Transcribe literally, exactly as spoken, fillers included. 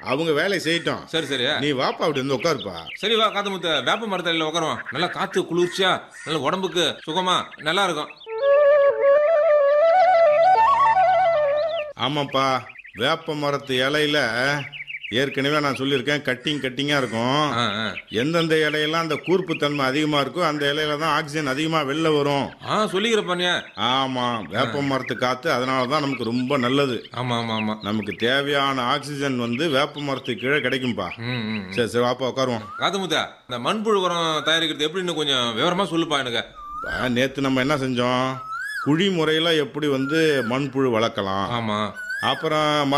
அவங்க வேலையை செய்யட்டும். சரி சரி நீ வாப்பா அப்படி வந்து உட்காருப்பா. சரி வா காத்து முத்த வேப்ப மரத்தடியில உட்காருவோம். நல்லா காத்து குளிர்ச்சியா நல்ல உடம்புக்கு சுகமா நல்லா இருக்கும். ஆமாப்பா, வேப்ப மரத்து இலையில ஏற்கனவே நான் சொல்லியிருக்கேன், கட்டிங் கட்டிங்கா இருக்கும். ஆ, ஆ. எந்தெந்த இலையெல்லாம் அந்த கூர்ப்பு தன்மை அதிகமா இருக்கோ அந்த இலையில தான் ஆக்சிஜன் அதிகமா வெளில வரும். ஆ சொல்லிக்கிறப்பானியா. ஆமா, வேப்ப மரத்து காத்து அதனால தான் நமக்கு ரொம்ப நல்லது. ஆமா ஆமா ஆமா. நமக்கு தேவையான ஆக்சிஜன் வந்து வேப்ப மரத்துக்கு கீழே கிடைக்கும்பா. ம், ம். சரி சரி வாப்பா உட்காருவோம். காத்து முத்த இந்த மண்புழு உரம் தயாரிக்கிறது எப்படின்னு கொஞ்சம் விவரமா சொல்லுப்பா எனக்கு. இப்ப நேத்து நம்ம என்ன செஞ்சோம், குழி முறையில எப்படி வந்து மண்புழு வளர்க்கலாம், ஆமா. அப்புறம்